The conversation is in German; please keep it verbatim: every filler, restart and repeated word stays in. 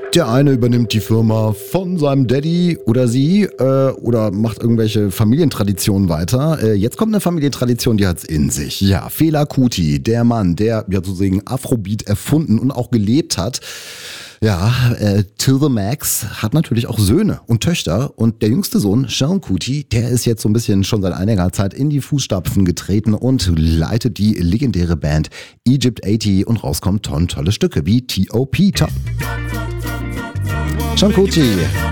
Der eine übernimmt die Firma von seinem Daddy oder sie äh, oder macht irgendwelche Familientraditionen weiter. Äh, jetzt kommt eine Familientradition, die hat's in sich. Ja, Fela Kuti, der Mann, der ja sozusagen Afrobeat erfunden und auch gelebt hat. Ja, äh, Till the Max hat natürlich auch Söhne und Töchter und der jüngste Sohn, Sean Kuti, der ist jetzt so ein bisschen schon seit einiger Zeit in die Fußstapfen getreten und leitet die legendäre Band Egypt achtzig und rauskommt tolle, tolle Stücke wie T O P Top. Sean Kuti